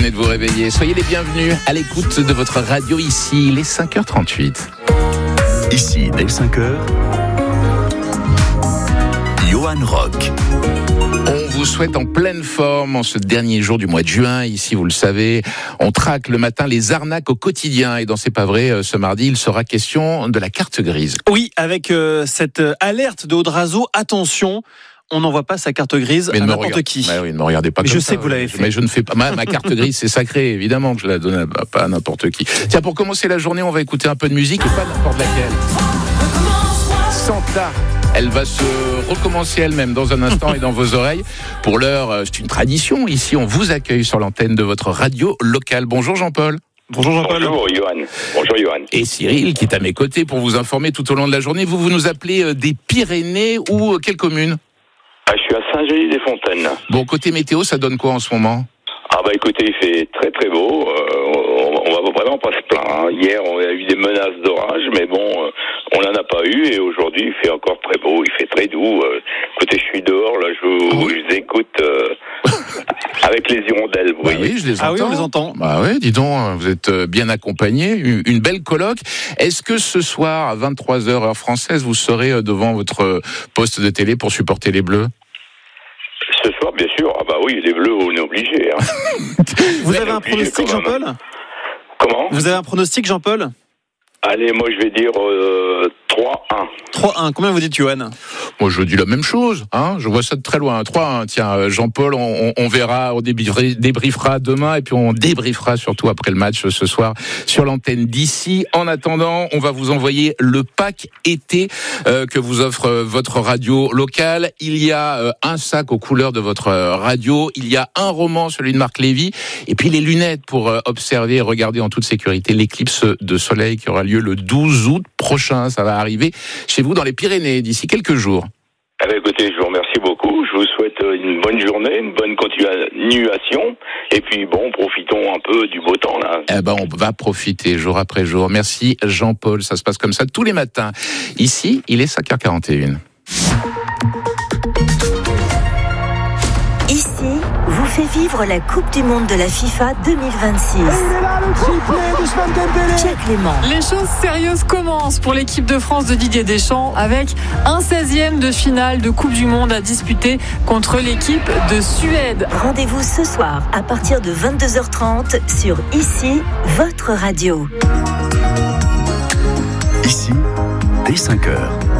venez de vous réveiller. Soyez les bienvenus à l'écoute de votre radio ici, les 5h38. Ici, dès 5h, Johan Rock. On vous souhaite en pleine forme en ce dernier jour du mois de juin. Ici, vous le savez, on traque le matin les arnaques au quotidien. Et dans C'est pas vrai, ce mardi, il sera question de la carte grise. Oui, avec cette alerte de Audrazo, attention, on n'envoie pas sa carte grise à n'importe qui. Oui, ne me regardez pas comme ça. Je sais que vous l'avez fait. Mais je ne fais pas. Ma carte grise, c'est sacré, évidemment que je la donne pas à n'importe qui. Tiens, pour commencer la journée, on va écouter un peu de musique et pas n'importe laquelle. Santa. Elle va se recommencer elle-même dans un instant et dans vos oreilles. Pour l'heure, c'est une tradition. Ici, on vous accueille sur l'antenne de votre radio locale. Bonjour Jean-Paul. Bonjour Jean-Paul. Bonjour Johan. Bonjour Johan. Et Cyril, qui est à mes côtés pour vous informer tout au long de la journée. Vous nous appelez des Pyrénées ou quelle commune ? Je suis à Saint-Gély-des-Fontaines. Bon, côté météo, ça donne quoi en ce moment ? Écoutez, il fait très très beau. On va vraiment pas se plaindre. Hier, on a eu des menaces d'orage, mais bon, on n'en a pas eu. Et aujourd'hui, il fait encore très beau. Il fait très doux. Écoutez, je suis dehors, là, je les écoute avec les hirondelles, vous voyez. Oui, je les entends. Ah oui, on les entend. Bah oui, dis donc, vous êtes bien accompagnés. Une belle colloque. Est-ce que ce soir, à 23h heure française, vous serez devant votre poste de télé pour supporter les Bleus ? Ce soir, bien sûr. Oui, les Bleus, on est obligés. Vous avez un pronostic, Jean-Paul ? Comment ? Vous avez un pronostic, Jean-Paul ? Allez, moi je vais dire 3-1. 3-1. Combien vous dites, Johan ? Moi, je dis la même chose. Je vois ça de très loin. 3-1. Tiens, Jean-Paul, on verra, on débriefera demain et puis on débriefera surtout après le match ce soir sur l'antenne d'ici. En attendant, on va vous envoyer le pack été que vous offre votre radio locale. Il y a un sac aux couleurs de votre radio. Il y a un roman, celui de Marc Lévy. Et puis les lunettes pour observer et regarder en toute sécurité l'éclipse de soleil qui aura lieu le 12 août prochain. Ça va arriver chez vous dans les Pyrénées d'ici quelques jours. Écoutez, je vous remercie beaucoup. Je vous souhaite une bonne journée, une bonne continuation. Et puis profitons un peu du beau temps là. On va profiter jour après jour. Merci Jean-Paul. Ça se passe comme ça tous les matins. Ici, il est 5h41. Ici, vous fait vivre la Coupe du Monde de la FIFA 2026. Pierre Clément. Les choses sérieuses commencent pour l'équipe de France de Didier Deschamps avec un 16e de finale de Coupe du Monde à disputer contre l'équipe de Suède. Rendez-vous ce soir à partir de 22h30 sur Ici, votre radio. Ici, dès 5h.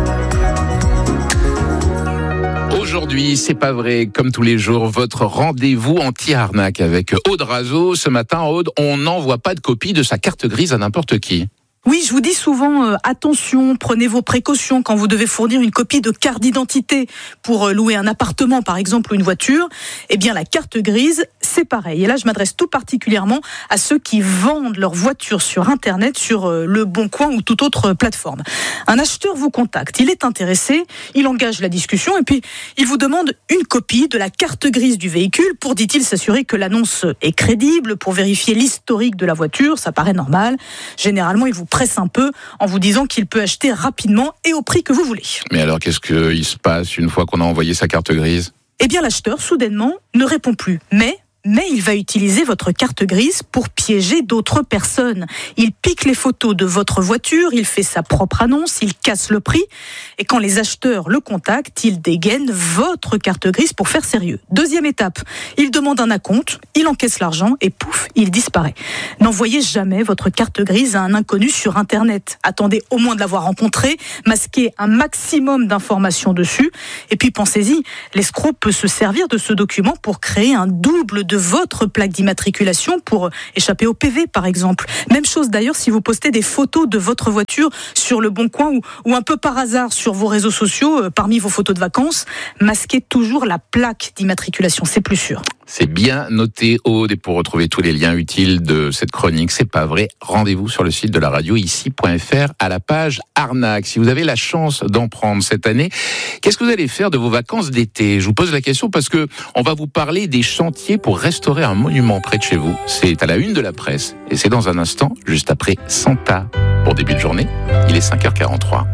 Aujourd'hui, c'est pas vrai, comme tous les jours, votre rendez-vous anti-arnaque avec Audrazo. Ce matin, Aude, on n'envoie pas de copie de sa carte grise à n'importe qui. Oui, je vous dis souvent, attention, prenez vos précautions quand vous devez fournir une copie de carte d'identité pour louer un appartement, par exemple, ou une voiture. Eh bien, la carte grise, c'est pareil. Et là, je m'adresse tout particulièrement à ceux qui vendent leur voiture sur Internet, sur Le Bon Coin ou toute autre plateforme. Un acheteur vous contacte, il est intéressé, il engage la discussion et puis il vous demande une copie de la carte grise du véhicule pour, dit-il, s'assurer que l'annonce est crédible, pour vérifier l'historique de la voiture, ça paraît normal. Généralement, il vous presse un peu en vous disant qu'il peut acheter rapidement et au prix que vous voulez. Mais alors, qu'est-ce qu'il se passe une fois qu'on a envoyé sa carte grise ? Eh bien, l'acheteur, soudainement, ne répond plus. Mais il va utiliser votre carte grise pour piéger d'autres personnes. Il pique les photos de votre voiture, il fait sa propre annonce, il casse le prix. Et quand les acheteurs le contactent, il dégaine votre carte grise pour faire sérieux. Deuxième étape, il demande un acompte, il encaisse l'argent et pouf, il disparaît. N'envoyez jamais votre carte grise à un inconnu sur Internet. Attendez au moins de l'avoir rencontré, masquez un maximum d'informations dessus. Et puis pensez-y, l'escroc peut se servir de ce document pour créer un double de votre plaque d'immatriculation pour échapper au PV, par exemple. Même chose d'ailleurs si vous postez des photos de votre voiture sur Le Bon Coin ou un peu par hasard sur vos réseaux sociaux, parmi vos photos de vacances, masquez toujours la plaque d'immatriculation, c'est plus sûr. C'est bien noté, Aude, et pour retrouver tous les liens utiles de cette chronique, c'est pas vrai, rendez-vous sur le site de la radio ici.fr à la page arnaque. Si vous avez la chance d'en prendre cette année, qu'est-ce que vous allez faire de vos vacances d'été ? Je vous pose la question parce que on va vous parler des chantiers pour restaurer un monument près de chez vous. C'est à la une de la presse et c'est dans un instant, juste après Santa. Pour début de journée, il est 5h43.